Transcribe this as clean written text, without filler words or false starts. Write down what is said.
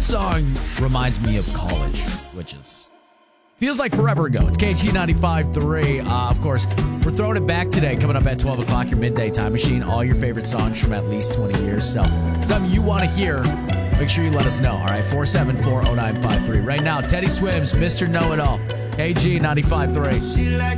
song reminds me of college, which is feels like forever ago. It's KG 95.3. Of course, we're throwing it back today. Coming up at 12 o'clock, your Midday Time Machine. All your favorite songs from at least 20 years. So, something you want to hear, make sure you let us know. All right, 474-0953. Right now, Teddy Swims, Mr. Know-It-All. KG 95.3.